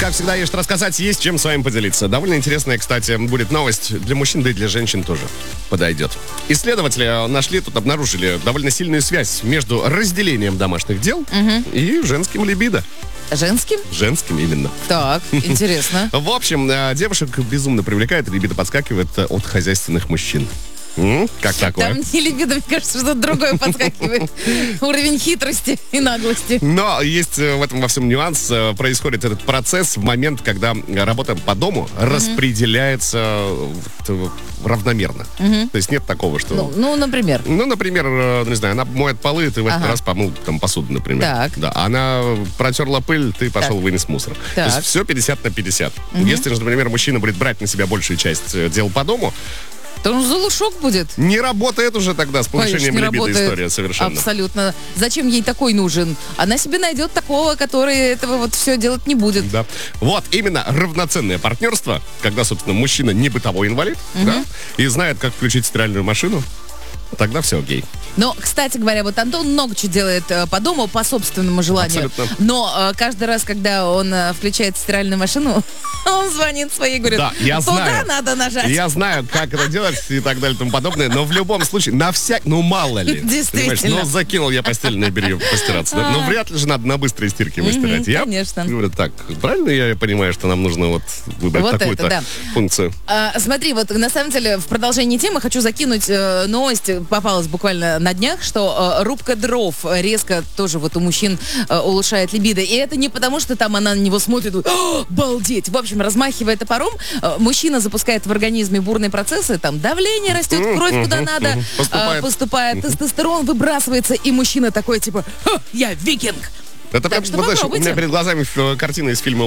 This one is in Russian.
как всегда, есть что рассказать, есть чем с вами поделиться. Довольно интересная, кстати, будет новость для мужчин, да и для женщин тоже подойдет. Исследователи обнаружили довольно сильную связь между разделением домашних дел и женским либидо. Женским? Женским именно. Так, интересно. В общем, девушек безумно привлекает, либидо подскакивает от хозяйственных мужчин. Как такое? Там не либидо, мне кажется, что-то другое подскакивает. Уровень хитрости и наглости. Но есть в этом во всем нюанс. Происходит этот процесс в момент, когда работа по дому распределяется равномерно. То есть нет такого, что... Ну, например. Ну, например, не знаю, она моет полы, ты в этот раз помыл там посуду, например. Так. Да, она протерла пыль, ты пошел вынес мусор. Так. То есть все 50 на 50. Если же, например, мужчина будет брать на себя большую часть дел по дому, То он залушок будет. не работает уже тогда с повышением Конечно, не либидо работает. история совершенно. Абсолютно. Зачем ей такой нужен? Она себе найдет такого, который этого вот все делать не будет. Да. Вот, именно равноценное партнерство, когда, собственно, мужчина не бытовой инвалид, да, и знает, как включить стиральную машину, тогда все окей. Но, кстати говоря, вот Антон много чего делает по дому по собственному желанию. Абсолютно. Но каждый раз, когда он включает стиральную машину, он звонит своей и говорит, Да, я туда знаю. надо нажать. Я знаю, как это делать и так далее и тому подобное, но в любом случае, ну мало ли. Действительно. Понимаешь, ну закинул я постельное белье постираться. Да? Ну вряд ли же надо на быстрой стирке выстирать. Я конечно. говорю, так, правильно я понимаю, что нам нужно вот выбрать Вот такую-то это, да. функцию? Смотри, вот на самом деле в продолжении темы хочу закинуть новость, попалась буквально на днях, что рубка дров резко тоже вот у мужчин улучшает либидо. И это не потому, что там она на него смотрит, балдеть. В общем, размахивая топором, мужчина запускает в организме бурные процессы, там давление растет, кровь куда надо, поступает тестостерон, выбрасывается, и мужчина такой типа, я викинг. Это Так прям, что вот, знаешь, у попробуйте. меня перед глазами картина из фильма